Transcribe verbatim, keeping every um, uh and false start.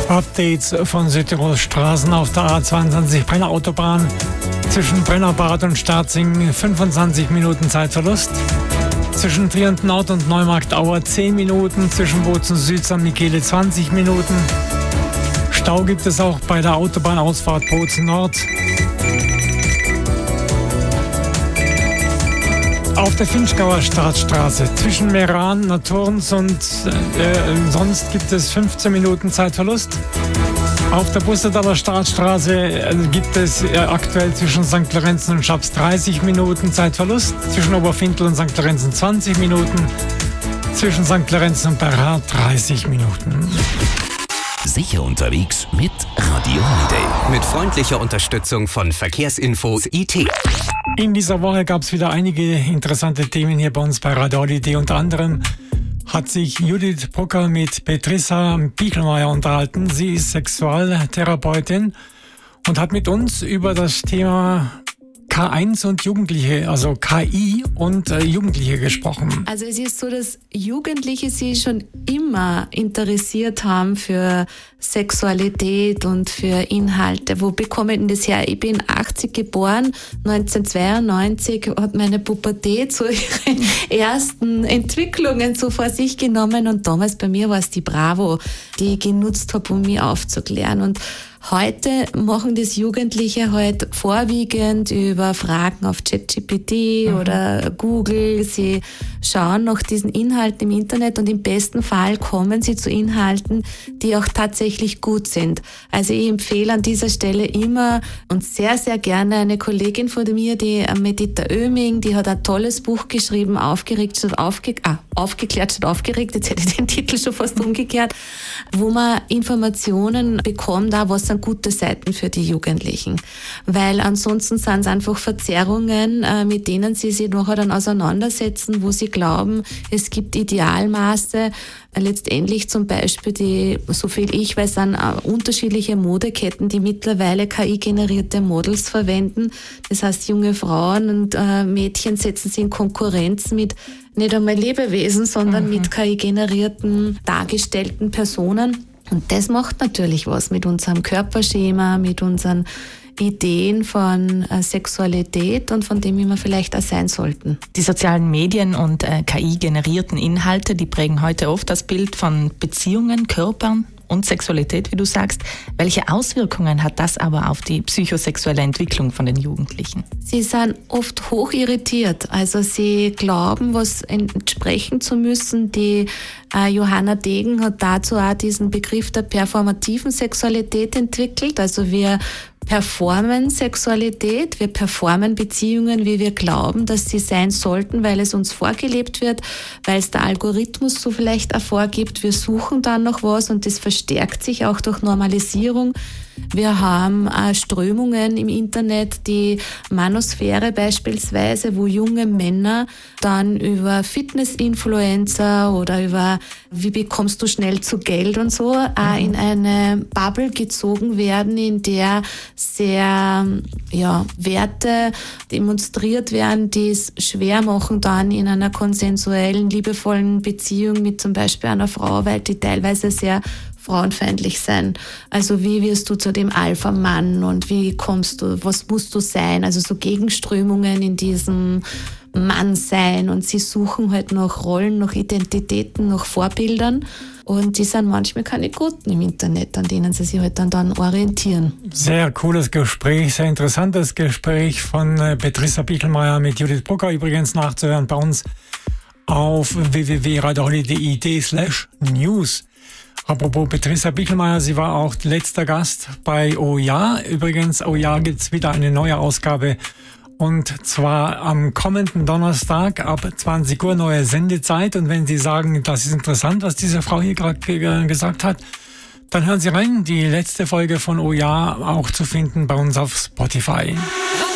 Updates von Südtirols Straßen auf der A zweiundzwanzig Brenner Autobahn zwischen Brennerbad und Starzing fünfundzwanzig Minuten Zeitverlust. Zwischen Trier-Nord und Neumarkt-Auer zehn Minuten, zwischen Bozen Süd Sankt Michele zwanzig Minuten. Stau gibt es auch bei der Autobahnausfahrt Bozen Nord. Auf der Finchgauer Staatsstraße zwischen Meran, Naturns und äh, sonst gibt es fünfzehn Minuten Zeitverlust. Auf der Bussedaler Staatsstraße äh, gibt es äh, aktuell zwischen Sankt Lorenzen und Schaps dreißig Minuten Zeitverlust. Zwischen Oberfintel und Sankt Lorenzen zwanzig Minuten. Zwischen Sankt Lorenzen und Berhard dreißig Minuten. Sicher unterwegs mit Radio Holiday. Mit freundlicher Unterstützung von Verkehrsinfo I T. In dieser Woche gab es wieder einige interessante Themen hier bei uns bei Radio Holiday. Unter anderem hat sich Judith Brucker mit Petrissa Bichelmeier unterhalten. Sie ist Sexualtherapeutin und hat mit uns über das Thema K eins und Jugendliche, also K I und äh, Jugendliche gesprochen. Also es ist so, dass Jugendliche sich schon immer interessiert haben für Sexualität und für Inhalte. Wo bekomme ich denn das her? Ich bin achtzig geboren, neunzehnhundertzweiundneunzig hat meine Pubertät so ihre ersten Entwicklungen so vor sich genommen und damals bei mir war es die Bravo, die ich genutzt habe, um mich aufzuklären. Und heute machen das Jugendliche halt vorwiegend über Fragen auf ChatGPT mhm. oder Google. Sie schauen nach diesen Inhalten im Internet und im besten Fall kommen sie zu Inhalten, die auch tatsächlich gut sind. Also ich empfehle an dieser Stelle immer und sehr, sehr gerne eine Kollegin von mir, die Medita Oeming, die hat ein tolles Buch geschrieben, Aufgeregt statt aufge, ah, Aufgeklärt statt aufgeregt, jetzt hätte ich den Titel schon fast umgekehrt, wo man Informationen bekommt, auch was sind gute Seiten für die Jugendlichen. Weil ansonsten sind es einfach Verzerrungen, mit denen sie sich nachher dann auseinandersetzen, wo sie glauben, es gibt Idealmaße. Letztendlich zum Beispiel die, so viel ich weiß, sind unterschiedliche Modeketten, die mittlerweile K I-generierte Models verwenden. Das heißt, junge Frauen und äh, Mädchen setzen sich in Konkurrenz mit nicht einmal Lebewesen, sondern mhm. mit K I-generierten, dargestellten Personen. Und das macht natürlich was mit unserem Körperschema, mit unseren Ideen von äh, Sexualität und von dem, wie wir vielleicht auch sein sollten. Die sozialen Medien und äh, K I-generierten Inhalte, die prägen heute oft das Bild von Beziehungen, Körpern und Sexualität, wie du sagst. Welche Auswirkungen hat das aber auf die psychosexuelle Entwicklung von den Jugendlichen? Sie sind oft hoch irritiert. Also sie glauben, was entsprechen zu müssen. Die äh, Johanna Degen hat dazu auch diesen Begriff der performativen Sexualität entwickelt. Also wir performen Sexualität, wir performen Beziehungen, wie wir glauben, dass sie sein sollten, weil es uns vorgelebt wird, weil es der Algorithmus so vielleicht auch vorgibt. Wir suchen dann noch was und das verstärkt sich auch durch Normalisierung. Wir haben äh, Strömungen im Internet, die Manosphäre beispielsweise, wo junge Männer dann über Fitness-Influencer oder über wie bekommst du schnell zu Geld und so äh, in eine Bubble gezogen werden, in der sehr ja, Werte demonstriert werden, die es schwer machen dann in einer konsensuellen, liebevollen Beziehung mit zum Beispiel einer Frau, weil die teilweise sehr frauenfeindlich sein. Also wie wirst du zu dem Alpha-Mann und wie kommst du, was musst du sein? Also so Gegenströmungen in diesem Mannsein und sie suchen halt nach Rollen, nach Identitäten, nach Vorbildern und die sind manchmal keine guten im Internet, an denen sie sich halt dann, dann orientieren. Sehr cooles Gespräch, sehr interessantes Gespräch von Petrissa Bichelmeier mit Judith Brucker, übrigens nachzuhören bei uns auf w w w punkt radio holiday punkt i t slash news. Apropos Petrissa Bichelmeier, sie war auch letzter Gast bei Oh Ja. Übrigens, Oh Ja gibt's wieder eine neue Ausgabe. Und zwar am kommenden Donnerstag ab zwanzig Uhr neue Sendezeit. Und wenn Sie sagen, das ist interessant, was diese Frau hier gerade gesagt hat, dann hören Sie rein. Die letzte Folge von Oh Ja auch zu finden bei uns auf Spotify.